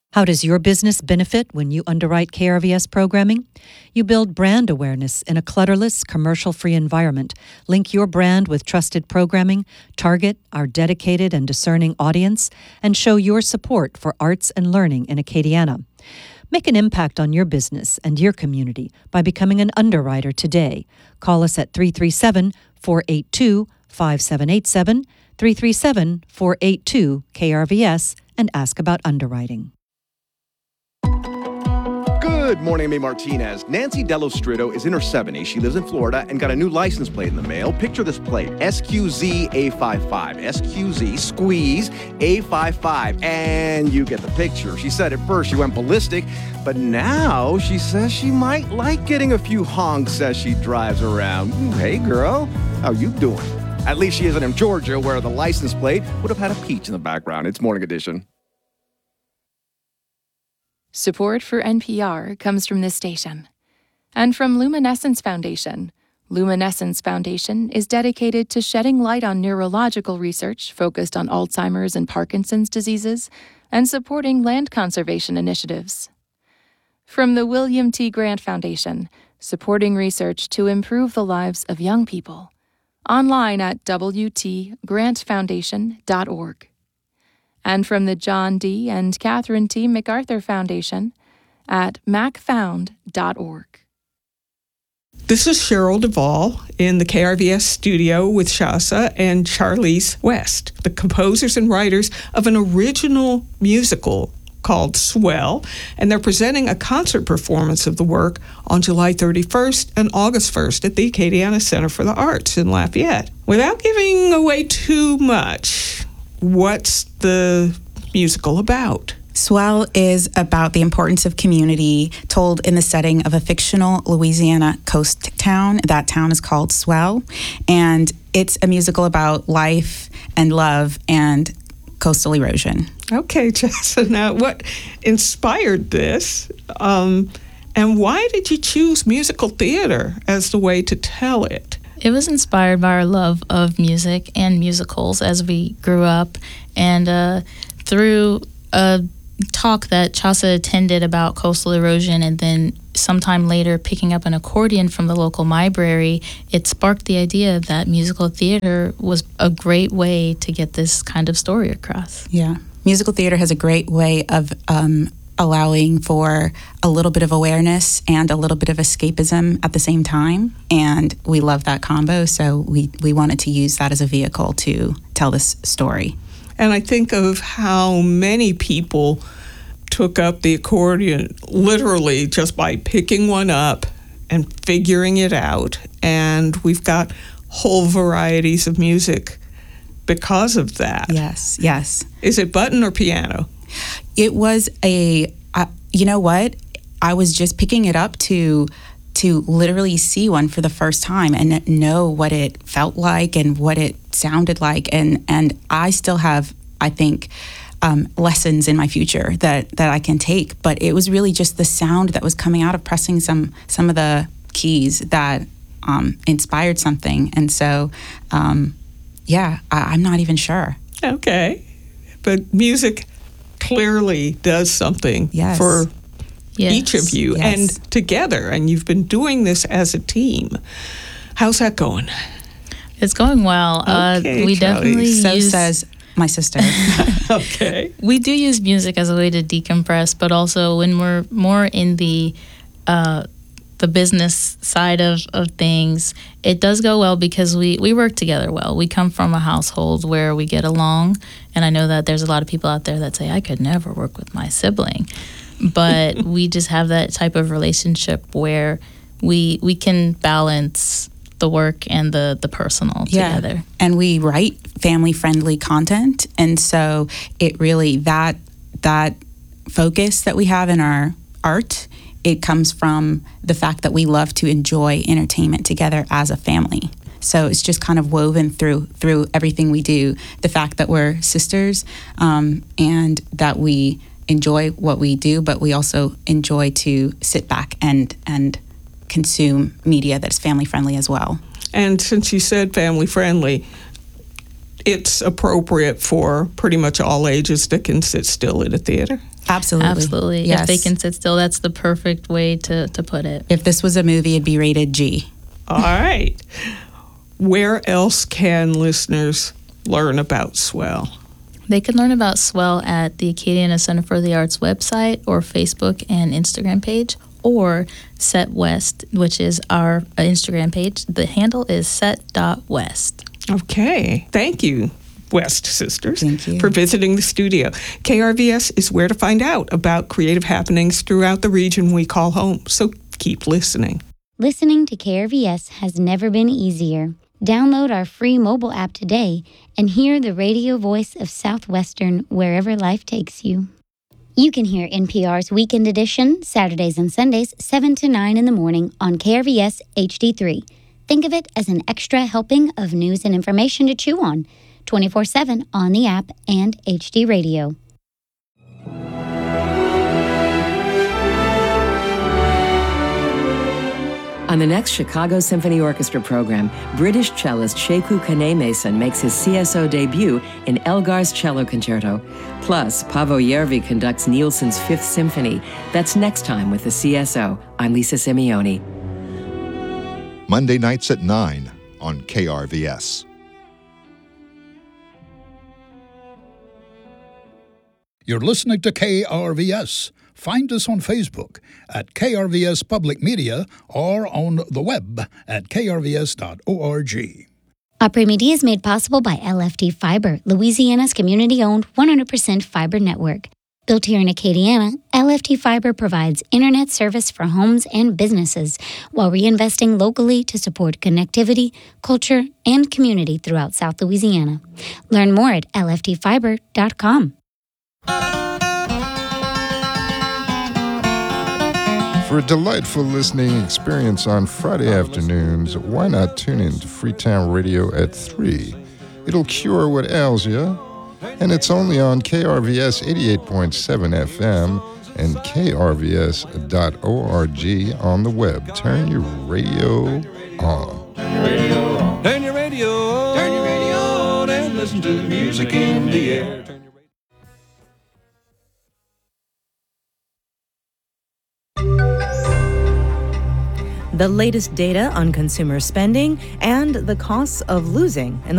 How does your business benefit when you underwrite KRVS programming? You build brand awareness in a clutterless, commercial-free environment, link your brand with trusted programming, target our dedicated and discerning audience, and show your support for arts and learning in Acadiana. Make an impact on your business and your community by becoming an underwriter today. Call us at 337-482-5787, 337-482-KRVS, and ask about underwriting. Good morning, Amy Martinez. Nancy Dellostrito is in her 70s. She lives in Florida and got a new license plate in the mail. Picture this plate, SQZ-A55. SQZ, squeeze, A55. And you get the picture. She said at first she went ballistic, but now she says she might like getting a few honks as she drives around. Hey, girl, how you doing? At least she isn't in Georgia, where the license plate would have had a peach in the background. It's Morning Edition. Support for NPR comes from this station and from Luminescence Foundation. Luminescence Foundation is dedicated to shedding light on neurological research focused on Alzheimer's and Parkinson's diseases and supporting land conservation initiatives. From the William T. Grant Foundation, supporting research to improve the lives of young people. Online at wtgrantfoundation.org. And from the John D. and Catherine T. MacArthur Foundation at macfound.org. This is Cheryl Duvall in the KRVS studio with Shasa and Charlize West, the composers and writers of an original musical called Swell, and they're presenting a concert performance of the work on July 31st and August 1st at the Acadiana Center for the Arts in Lafayette. Without giving away too much, what's the musical about? Swell is about the importance of community told in the setting of a fictional Louisiana coast town. That town is called Swell, and it's a musical about life and love and coastal erosion. Okay, Jessa, now what inspired this, and why did you choose musical theater as the way to tell it? It was inspired by our love of music and musicals as we grew up, and through a talk that Chasa attended about coastal erosion, and then sometime later picking up an accordion from the local library, it sparked the idea that musical theater was a great way to get this kind of story across. Yeah. Musical theater has a great way of allowing for a little bit of awareness and a little bit of escapism at the same time. And we love that combo, so we wanted to use that as a vehicle to tell this story. And I think of how many people took up the accordion literally just by picking one up and figuring it out. And we've got whole varieties of music because of that. Yes, yes. Is it button or piano? It was you know what? I was just picking it up to literally see one for the first time and know what it felt like and what it sounded like. And I still have, I think, lessons in my future that I can take. But it was really just the sound that was coming out of pressing some of the keys that inspired something. And so, I'm not even sure. Okay. But music clearly does something for each of you and together, and you've been doing this as a team. How's that going? It's going well. Okay, we definitely says my sister. Okay. We do use music as a way to decompress, but also when we're more in the business side of things, it does go well because we work together well. We come from a household where we get along, and I know that there's a lot of people out there that say, I could never work with my sibling. But we just have that type of relationship where we can balance the work and the personal together. And we write family-friendly content, and so it really, that focus that we have in our art, it comes from the fact that we love to enjoy entertainment together as a family. So it's just kind of woven through everything we do. The fact that we're sisters, and that we enjoy what we do, but we also enjoy to sit back and consume media that's family friendly as well. And since you said family friendly, it's appropriate for pretty much all ages that can sit still at a theater. Absolutely. Yes. If they can sit still, that's the perfect way to put it. If this was a movie, it'd be rated G. All right. Where else can listeners learn about Swell? They can learn about Swell at the Acadiana Center for the Arts website or Facebook and Instagram page, or Set West, which is our Instagram page. The handle is set.west. Okay. Thank you, West Sisters, Thank you. for visiting the studio. KRVS is where to find out about creative happenings throughout the region we call home, so keep listening. Listening to KRVS has never been easier. Download our free mobile app today and hear the radio voice of Southwestern wherever life takes you. You can hear NPR's Weekend Edition, Saturdays and Sundays, 7 to 9 in the morning on KRVS HD3. Think of it as an extra helping of news and information to chew on, 24/7 on the app and HD Radio. On the next Chicago Symphony Orchestra program, British cellist Sheku Kane-Mason makes his CSO debut in Elgar's Cello Concerto. Plus, Paavo Järvi conducts Nielsen's Fifth Symphony. That's next time with the CSO. I'm Lisa Simeoni. Monday nights at 9 on KRVS. You're listening to KRVS. Find us on Facebook at KRVS Public Media or on the web at krvs.org. Après-Midi is made possible by LFT Fiber, Louisiana's community-owned 100% fiber network. Built here in Acadiana, LFT Fiber provides internet service for homes and businesses while reinvesting locally to support connectivity, culture, and community throughout South Louisiana. Learn more at lftfiber.com. For a delightful listening experience on Friday afternoons, why not tune in to Freetown Radio at 3? It'll cure what ails you, and it's only on KRVS 88.7 FM and krvs.org on the web. Turn your radio on. Turn your radio on. Turn your radio on. Turn your radio on and listen to the music in the air. The latest data on consumer spending and the costs of losing in the